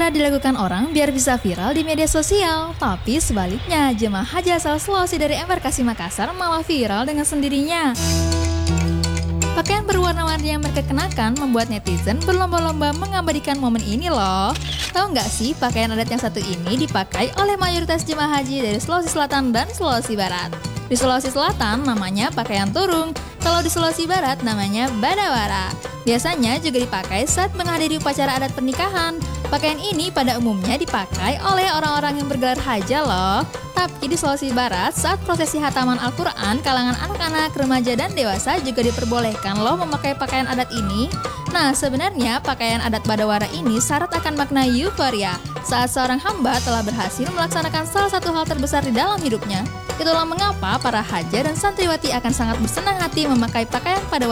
Badawara dilakukan orang biar bisa viral di media sosial. Tapi sebaliknya, jemaah haji asal Sulawesi dari Embarkasi Makassar malah viral dengan sendirinya. Pakaian berwarna-warni yang mereka kenakan membuat netizen berlomba-lomba mengabadikan momen ini loh. Tahu nggak sih, pakaian adat yang satu ini dipakai oleh mayoritas jemaah haji dari Sulawesi Selatan dan Sulawesi Barat. Di Sulawesi Selatan namanya pakaian turung, kalau di Sulawesi Barat namanya badawara. Biasanya juga dipakai saat menghadiri upacara adat pernikahan. Pakaian ini pada umumnya dipakai oleh orang-orang yang bergelar haja loh. Tapi di Sulawesi Barat, saat prosesi hataman Al-Quran, kalangan anak-anak, remaja, dan dewasa juga diperbolehkan loh memakai pakaian adat ini. Nah, sebenarnya pakaian adat badawara ini syarat akan makna euforia saat seorang hamba telah berhasil melaksanakan salah satu hal terbesar di dalam hidupnya. Itulah mengapa para haja dan santriwati akan sangat bersenang hati memakai pakaian pada